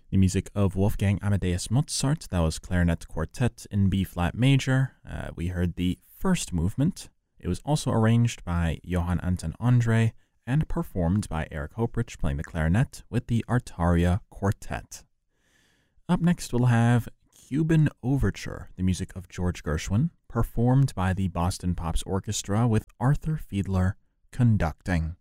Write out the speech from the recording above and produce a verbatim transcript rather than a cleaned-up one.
The music of Wolfgang Amadeus Mozart, that was Clarinet Quartet in B-flat major. Uh, we heard the first movement. It was also arranged by Johann Anton Andre and performed by Eric Hoprich playing the clarinet with the Artaria Quartet. Up next we'll have Cuban Overture, the music of George Gershwin, performed by the Boston Pops Orchestra with Arthur Fiedler conducting.